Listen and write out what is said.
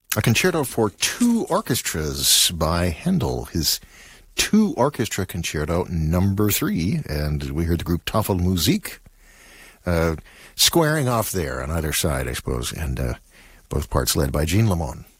A concerto for two orchestras by Handel, his two orchestra concerto number 3, and we heard the group Tafelmusik squaring off there on either side, I suppose, and both parts led by Jean Lamont.